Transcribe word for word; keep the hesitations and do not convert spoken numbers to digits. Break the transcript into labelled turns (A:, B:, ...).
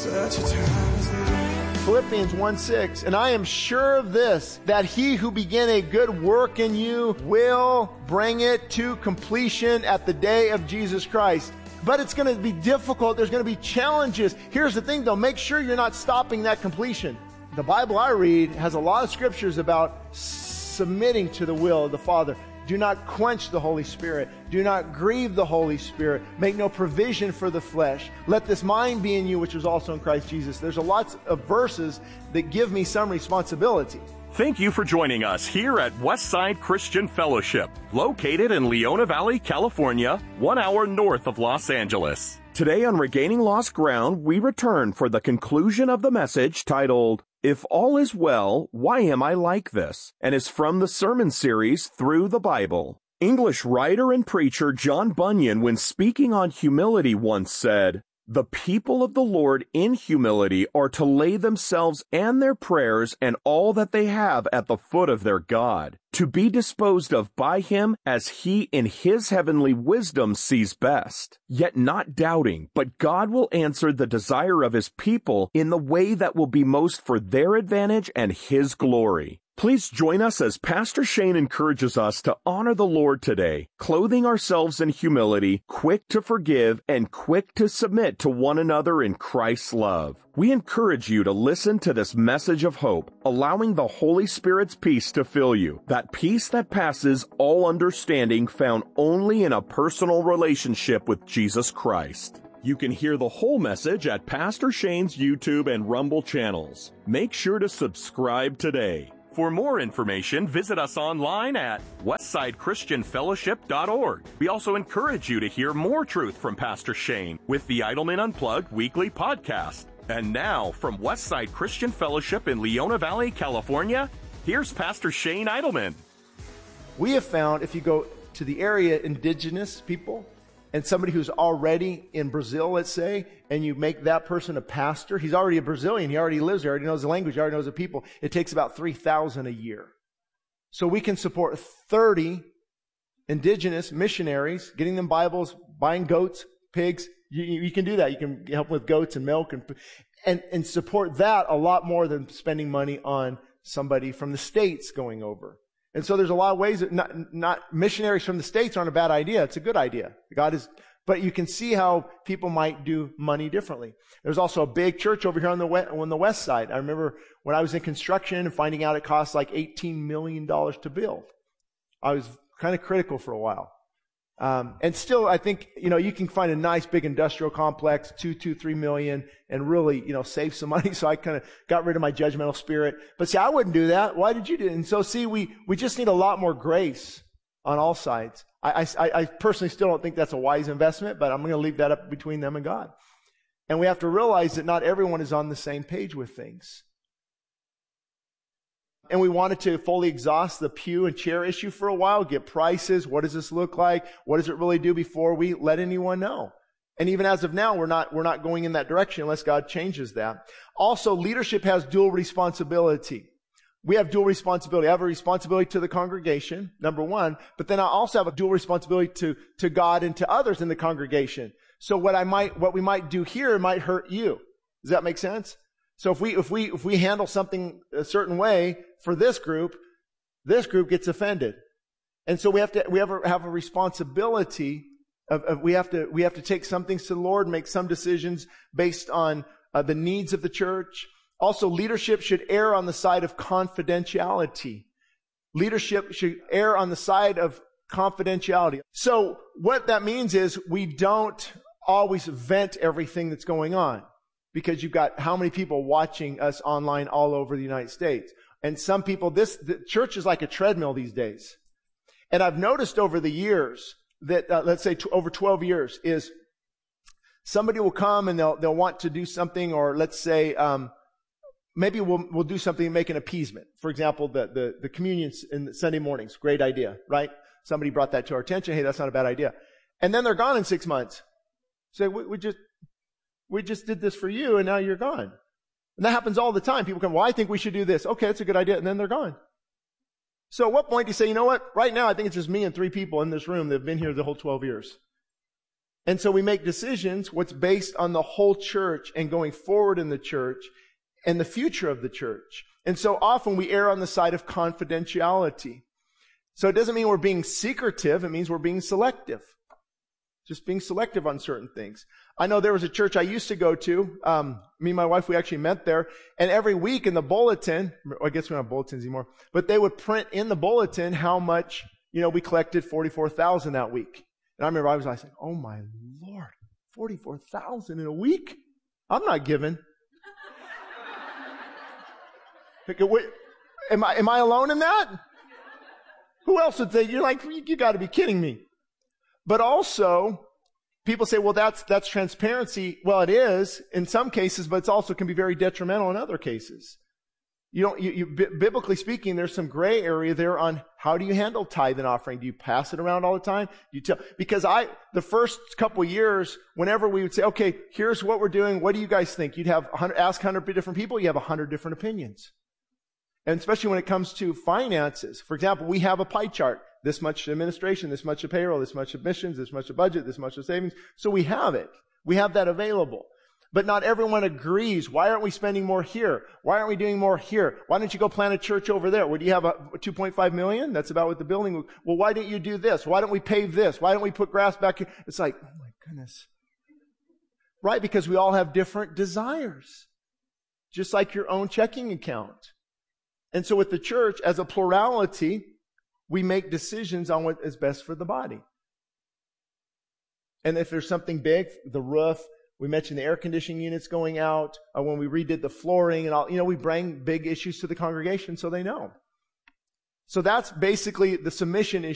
A: Such a time as this.
B: Philippians one six, and I am sure of this, that he who began a good work in you will bring it to completion at the day of Jesus Christ. But it's going to be difficult. There's going to be challenges. Here's the thing though, make sure you're not stopping that completion. The Bible I read has a lot of scriptures about submitting to the will of the Father. Do not quench the Holy Spirit. Do not grieve the Holy Spirit. Make no provision for the flesh. Let this mind be in you, which was also in Christ Jesus. There's a lots of verses that give me some responsibility.
C: Thank you for joining us here at Westside Christian Fellowship, located in Leona Valley, California, one hour north of Los Angeles. Today on Regaining Lost Ground, we return for the conclusion of the message titled, If All Is Well, Why Am I Like This? And is from the sermon series Through the Bible. English writer and preacher John Bunyan, when speaking on humility, once said, The people of the Lord in humility are to lay themselves and their prayers and all that they have at the foot of their God, to be disposed of by him as he in his heavenly wisdom sees best, yet not doubting, but God will answer the desire of his people in the way that will be most for their advantage and his glory. Please join us as Pastor Shane encourages us to honor the Lord today, clothing ourselves in humility, quick to forgive, and quick to submit to one another in Christ's love. We encourage you to listen to this message of hope, allowing the Holy Spirit's peace to fill you, that peace that passes all understanding found only in a personal relationship with Jesus Christ. You can hear the whole message at Pastor Shane's YouTube and Rumble channels. Make sure to subscribe today. For more information, visit us online at westside christian fellowship dot org. We also encourage you to hear more truth from Pastor Shane with the Idleman Unplugged weekly podcast. And now, from Westside Christian Fellowship in Leona Valley, California, here's Pastor Shane Idleman.
B: We have found if you go to the area indigenous people, and somebody who's already in Brazil, let's say, and you make that person a pastor, he's already a Brazilian, he already lives there, already knows the language, already knows the people. It takes about three thousand a year. So we can support thirty indigenous missionaries, getting them Bibles, buying goats, pigs. You, you can do that. You can help with goats and milk and, and, and support that a lot more than spending money on somebody from the States going over. And so there's a lot of ways that not, not missionaries from the States aren't a bad idea. It's a good idea. God is, but you can see how people might do money differently. There's also a big church over here on the west, on the west side. I remember when I was in construction and finding out it costs like eighteen million dollars to build. I was kind of critical for a while. Um, and still, I think, you know, you can find a nice big industrial complex, two, two, three million, and really, you know, save some money. So I kind of got rid of my judgmental spirit. But see, I wouldn't do that. Why did you do it? And so see, we, we just need a lot more grace on all sides. I, I, I personally still don't think that's a wise investment, but I'm going to leave that up between them and God. And we have to realize that not everyone is on the same page with things. And we wanted to fully exhaust the pew and chair issue for a while, get prices. What does this look like? What does it really do before we let anyone know? And even as of now, we're not, we're not going in that direction unless God changes that. Also, leadership has dual responsibility. We have dual responsibility. I have a responsibility to the congregation, number one, but then I also have a dual responsibility to, to God and to others in the congregation. So what I might, what we might do here might hurt you. Does that make sense? So if we, if we, if we handle something a certain way for this group, this group gets offended. And so we have to, we have a, have a responsibility of, of, we have to, we have to take some things to the Lord, make some decisions based on uh, the needs of the church. Also, leadership should err on the side of confidentiality. Leadership should err on the side of confidentiality. So what that means is we don't always vent everything that's going on. Because you've got how many people watching us online all over the United States. And some people, this, the church is like a treadmill these days. And I've noticed over the years that, uh, let's say t- over twelve years, is somebody will come and they'll, they'll want to do something, or let's say, um, maybe we'll, we'll do something and make an appeasement. For example, the, the, the communions in the Sunday mornings. Great idea, right? Somebody brought that to our attention. Hey, that's not a bad idea. And then they're gone in six months. So we, we just, We just did this for you, and now you're gone. And that happens all the time. People come, well, I think we should do this. Okay, that's a good idea. And then they're gone. So at what point do you say, you know what? Right now, I think it's just me and three people in this room that have been here the whole twelve years. And so we make decisions what's based on the whole church and going forward in the church and the future of the church. And so often we err on the side of confidentiality. So it doesn't mean we're being secretive. It means we're being selective. Just being selective on certain things. I know there was a church I used to go to. Um, me and my wife, we actually met there. And every week in the bulletin, I guess we don't have bulletins anymore, but they would print in the bulletin how much, you know, we collected forty-four thousand that week. And I remember I was like, oh my Lord, forty-four thousand in a week? I'm not giving. Am I, am I alone in that? Who else would think? You're like, you, you got to be kidding me. But also, people say, well, that's, that's transparency. Well, it is in some cases, but it also can be very detrimental in other cases. You don't, you, you, biblically speaking, there's some gray area there on how do you handle tithe and offering? Do you pass it around all the time? Do you tell, because I, the first couple of years, whenever we would say, okay, here's what we're doing. What do you guys think? You'd have one hundred, ask one hundred different people. You have one hundred different opinions. And especially when it comes to finances. For example, we have a pie chart. This much administration, this much of payroll, this much of missions, this much of budget, this much of savings. So we have it. We have that available. But not everyone agrees. Why aren't we spending more here? Why aren't we doing more here? Why don't you go plant a church over there? Where do you have a two point five million? That's about what the building. Well, why didn't you do this? Why don't we pave this? Why don't we put grass back here? It's like, oh my goodness. Right? Because we all have different desires. Just like your own checking account. And so with the church, as a plurality, we make decisions on what is best for the body. And if there's something big, the roof, we mentioned the air conditioning units going out, uh, when we redid the flooring and all, you know, we bring big issues to the congregation so they know. So that's basically the submission issue.